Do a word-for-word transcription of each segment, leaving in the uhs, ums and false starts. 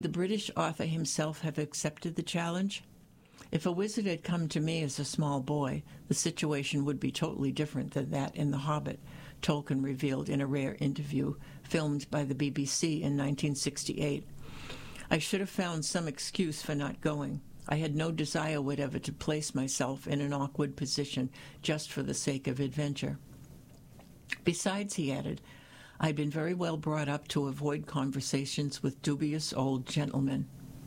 The British author himself have accepted the challenge? If a wizard had come to me as a small boy, the situation would be totally different than that in The Hobbit, Tolkien revealed in a rare interview filmed by the B B C in nineteen sixty-eight. I should have found some excuse for not going. I had no desire whatever to place myself in an awkward position just for the sake of adventure. Besides, he added, I'd been very well brought up to avoid conversations with dubious old gentlemen.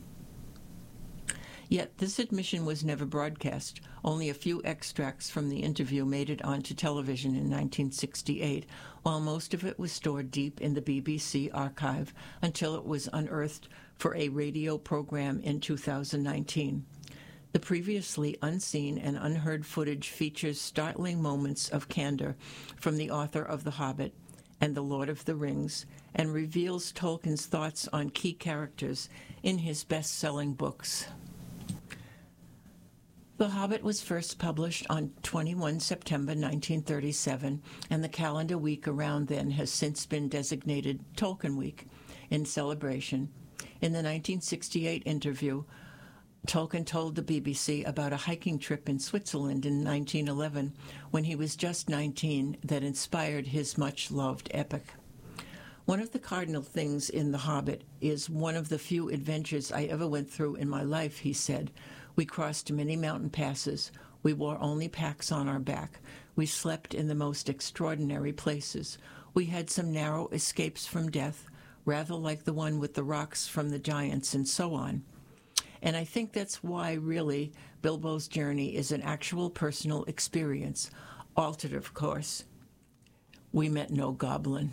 Yet this admission was never broadcast. Only a few extracts from the interview made it onto television in nineteen sixty-eight, while most of it was stored deep in the B B C archive until it was unearthed for a radio program in two thousand nineteen. The previously unseen and unheard footage features startling moments of candor from the author of The Hobbit and The Lord of the Rings, and reveals Tolkien's thoughts on key characters in his best-selling books. The Hobbit was first published on the twenty-first of September nineteen thirty-seven, and the calendar week around then has since been designated Tolkien Week in celebration. In the nineteen sixty-eight interview, Tolkien told the B B C about a hiking trip in Switzerland in nineteen eleven, when he was just nineteen, that inspired his much-loved epic. One of the cardinal things in The Hobbit is one of the few adventures I ever went through in my life, he said. We crossed many mountain passes. We wore only packs on our back. We slept in the most extraordinary places. We had some narrow escapes from death, rather like the one with the rocks from the giants and so on. And I think that's why, really, Bilbo's journey is an actual personal experience, altered, of course. We met no goblin.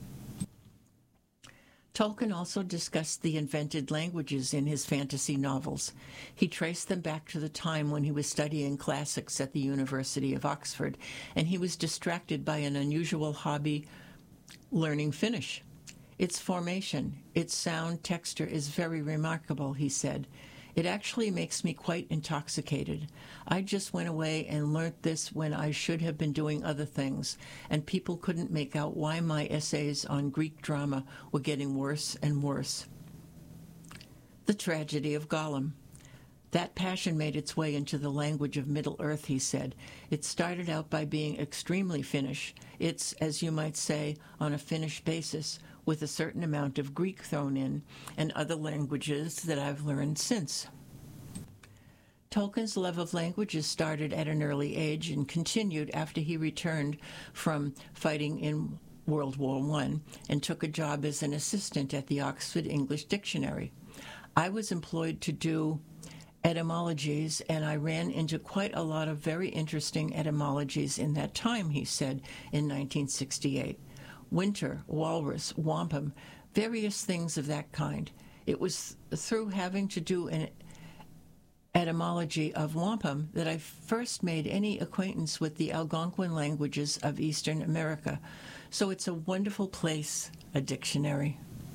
Tolkien also discussed the invented languages in his fantasy novels. He traced them back to the time when he was studying classics at the University of Oxford, and he was distracted by an unusual hobby, learning Finnish. Its formation, its sound texture is very remarkable, he said. It actually makes me quite intoxicated. I just went away and learnt this when I should have been doing other things, and people couldn't make out why my essays on Greek drama were getting worse and worse. The tragedy of Gollum. That passion made its way into the language of Middle-earth, he said. It started out by being extremely Finnish. It's, as you might say, on a Finnish basis, with a certain amount of Greek thrown in, and other languages that I've learned since. Tolkien's love of languages started at an early age and continued after he returned from fighting in World War One and took a job as an assistant at the Oxford English Dictionary. I was employed to do etymologies, and I ran into quite a lot of very interesting etymologies in that time, he said in nineteen sixty-eight. Winter, walrus, wampum, various things of that kind. It was through having to do an etymology of wampum that I first made any acquaintance with the Algonquin languages of Eastern America. So it's a wonderful place, a dictionary.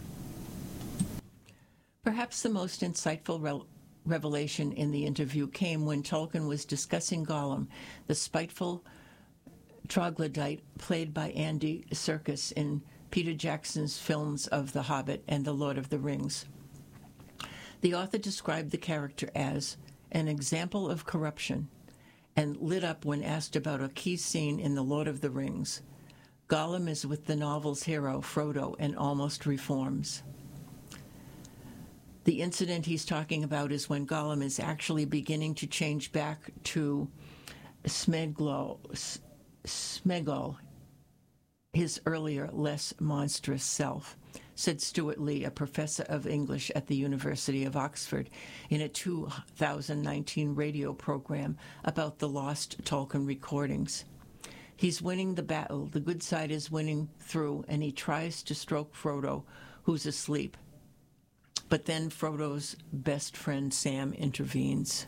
Perhaps the most insightful re- revelation in the interview came when Tolkien was discussing Gollum, the spiteful troglodyte played by Andy Serkis in Peter Jackson's films of The Hobbit and The Lord of the Rings. The author described the character as an example of corruption and lit up when asked about a key scene in The Lord of the Rings. Gollum is with the novel's hero, Frodo, and almost reforms. The incident he's talking about is when Gollum is actually beginning to change back to Smeglo, Smeagol, his earlier, less monstrous self, said Stuart Lee, a professor of English at the University of Oxford, in a two thousand nineteen radio program about the lost Tolkien recordings. He's winning the battle. The good side is winning through, and he tries to stroke Frodo, who's asleep. But then Frodo's best friend Sam intervenes.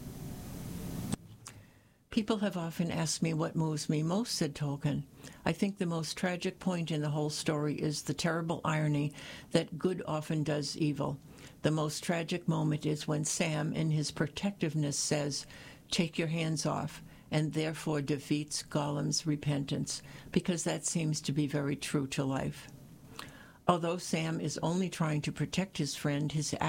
People have often asked me what moves me most, said Tolkien. I think the most tragic point in the whole story is the terrible irony that good often does evil. The most tragic moment is when Sam, in his protectiveness, says, "Take your hands off," and therefore defeats Gollum's repentance, because that seems to be very true to life. Although Sam is only trying to protect his friend, his